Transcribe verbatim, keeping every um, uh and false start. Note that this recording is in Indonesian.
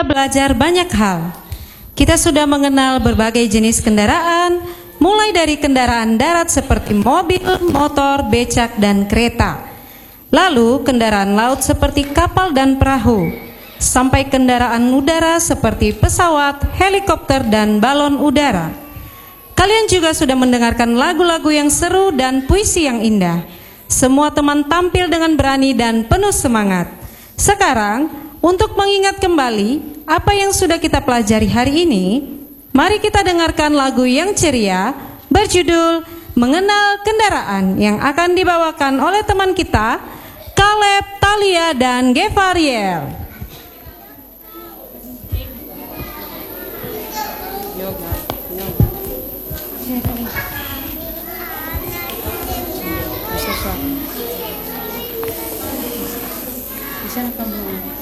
sudah belajar banyak hal. Kita sudah mengenal berbagai jenis kendaraan, mulai dari kendaraan darat seperti mobil, motor, becak, dan kereta. Lalu kendaraan laut seperti kapal dan perahu, sampai kendaraan udara seperti pesawat, helikopter, dan balon udara. Kalian juga sudah mendengarkan lagu-lagu yang seru dan puisi yang indah. Semua teman tampil dengan berani dan penuh semangat. Sekarang, untuk mengingat kembali apa yang sudah kita pelajari hari ini, mari kita dengarkan lagu yang ceria berjudul Mengenal Kendaraan yang akan dibawakan oleh teman kita, Caleb, Talia, dan Gevariel. Bisa kamu